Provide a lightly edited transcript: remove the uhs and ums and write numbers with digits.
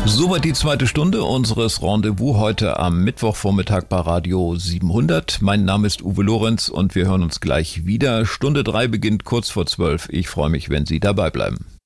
Soweit die zweite Stunde unseres Rendezvous heute am Mittwochvormittag bei Radio 700. Mein Name ist Uwe Lorenz und wir hören uns gleich wieder. Stunde 3 beginnt kurz vor 12. Ich freue mich, wenn Sie dabei bleiben.